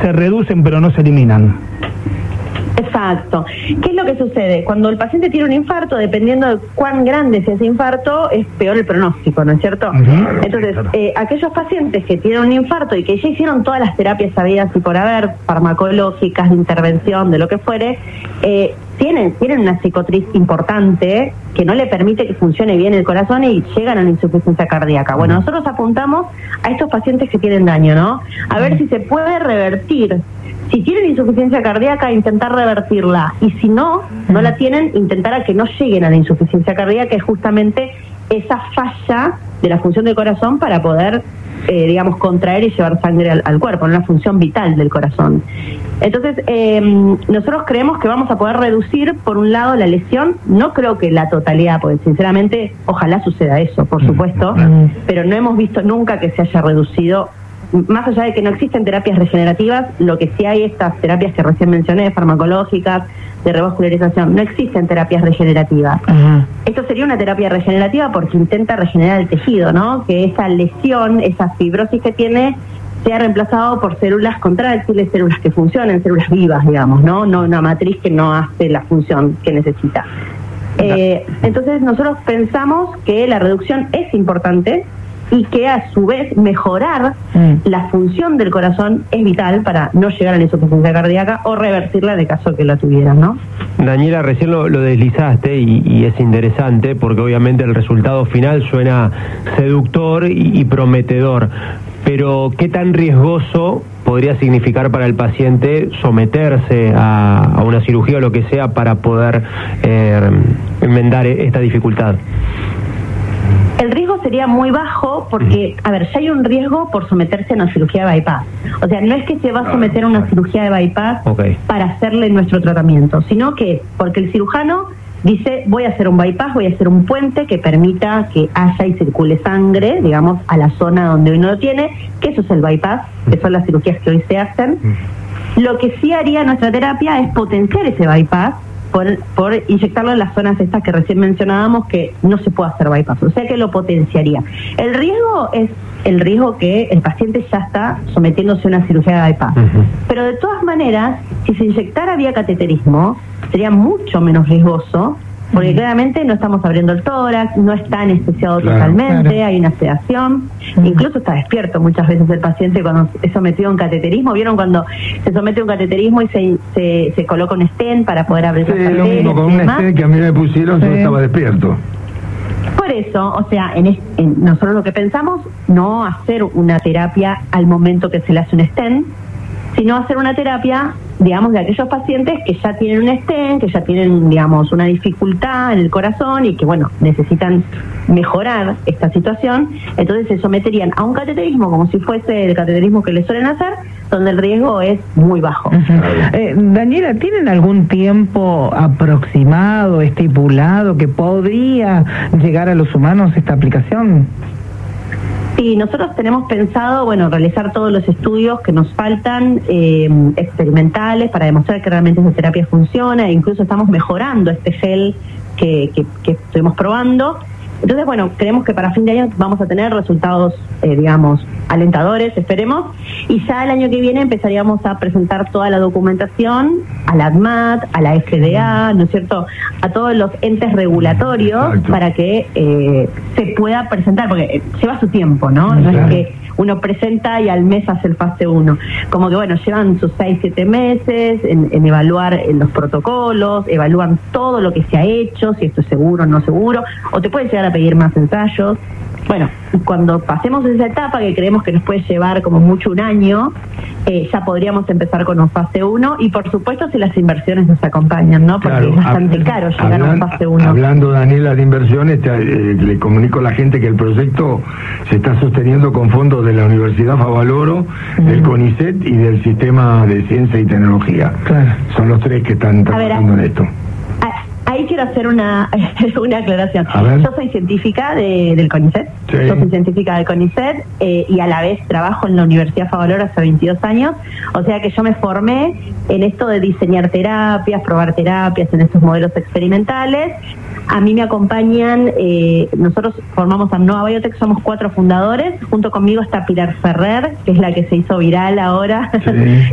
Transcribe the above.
se reducen pero no se eliminan. Exacto. ¿Qué es lo que sucede? Cuando el paciente tiene un infarto, dependiendo de cuán grande sea ese infarto, es peor el pronóstico, ¿no es cierto? Entonces, aquellos pacientes que tienen un infarto y que ya hicieron todas las terapias sabidas y por haber, farmacológicas, de intervención, de lo que fuere, tienen una cicatriz importante que no le permite que funcione bien el corazón y llegan a la insuficiencia cardíaca. Bueno, nosotros apuntamos a estos pacientes que tienen daño, ¿no? A ver si se puede revertir. Si tienen insuficiencia cardíaca, intentar revertirla. Y si no la tienen, intentar a que no lleguen a la insuficiencia cardíaca, que es justamente esa falla de la función del corazón para poder, contraer y llevar sangre al cuerpo, una función vital del corazón. Entonces, nosotros creemos que vamos a poder reducir, por un lado, la lesión. No creo que la totalidad, porque sinceramente, ojalá suceda eso, por supuesto, pero no hemos visto nunca que se haya reducido. Más allá de que no existen terapias regenerativas, lo que sí hay estas terapias que recién mencioné, farmacológicas, de revascularización, no existen terapias regenerativas. Esto sería una terapia regenerativa porque intenta regenerar el tejido, ¿no? Que esa lesión, esa fibrosis que tiene, sea reemplazado por células contráctiles, células que funcionen, células vivas, digamos, ¿no? No una matriz que no hace la función que necesita. Entonces nosotros pensamos que la reducción es importante, y que a su vez mejorar la función del corazón es vital para no llegar a la insuficiencia cardíaca o revertirla de caso que la tuvieran, ¿no? Daniela, recién lo deslizaste y es interesante porque obviamente el resultado final suena seductor y prometedor, pero ¿qué tan riesgoso podría significar para el paciente someterse a una cirugía o lo que sea para poder enmendar esta dificultad? El riesgo sería muy bajo porque, ya hay un riesgo por someterse a una cirugía de bypass. O sea, no es que se va a someter a una cirugía de bypass para hacerle nuestro tratamiento, sino que porque el cirujano dice, voy a hacer un bypass, voy a hacer un puente que permita que haya y circule sangre, digamos, a la zona donde uno lo tiene, que eso es el bypass, que son las cirugías que hoy se hacen. Lo que sí haría nuestra terapia es potenciar ese bypass, por inyectarlo en las zonas estas que recién mencionábamos que no se puede hacer bypass, o sea que lo potenciaría. El riesgo es el riesgo que el paciente ya está sometiéndose a una cirugía de bypass. Pero de todas maneras, si se inyectara vía cateterismo, sería mucho menos riesgoso, porque claramente no estamos abriendo el tórax, no está anestesiado totalmente, hay una sedación, incluso está despierto muchas veces el paciente cuando es sometido a un cateterismo. ¿Vieron cuando se somete a un cateterismo y se coloca un stent para poder abrir las arterias? Lo mismo con un stent que a mí me pusieron, yo estaba despierto. Por eso, o sea, nosotros lo que pensamos, no hacer una terapia al momento que se le hace un stent, sino hacer una terapia, digamos, de aquellos pacientes que ya tienen un stent, que ya tienen, digamos, una dificultad en el corazón y que, bueno, necesitan mejorar esta situación. Entonces se someterían a un cateterismo como si fuese el cateterismo que le suelen hacer, donde el riesgo es muy bajo. Daniela, ¿tienen algún tiempo aproximado, estipulado, que podría llegar a los humanos esta aplicación? Sí, nosotros tenemos pensado, realizar todos los estudios que nos faltan, experimentales, para demostrar que realmente esa terapia funciona, e incluso estamos mejorando este gel que estuvimos probando. Entonces, creemos que para fin de año vamos a tener resultados, alentadores, esperemos, y ya el año que viene empezaríamos a presentar toda la documentación a la ADMAT, a la FDA, ¿no es cierto?, a todos los entes regulatorios para que se pueda presentar, porque lleva su tiempo, ¿no? No es que uno presenta y al mes hace el fase 1. Como que, llevan sus 6-7 meses en evaluar los protocolos, evalúan todo lo que se ha hecho, si esto es seguro o no seguro, o te pueden llegar a pedir más ensayos. Cuando pasemos esa etapa, que creemos que nos puede llevar como mucho un año, ya podríamos empezar con un fase 1 y por supuesto si las inversiones nos acompañan, ¿no? Porque es bastante caro llegar a un fase 1. Hablando, Daniela, de inversiones, le comunico a la gente que el proyecto se está sosteniendo con fondos de la Universidad Favaloro, del CONICET y del Sistema de Ciencia y Tecnología. Son los tres que están trabajando en esto. Ahí quiero hacer una aclaración. Yo soy científica del CONICET, yo soy científica del CONICET y a la vez trabajo en la Universidad Favaloro hace 22 años, o sea que yo me formé en esto de diseñar terapias, probar terapias en estos modelos experimentales. A mí me acompañan, nosotros formamos Amnova Biotech, somos 4 fundadores, junto conmigo está Pilar Ferrer, que es la que se hizo viral ahora,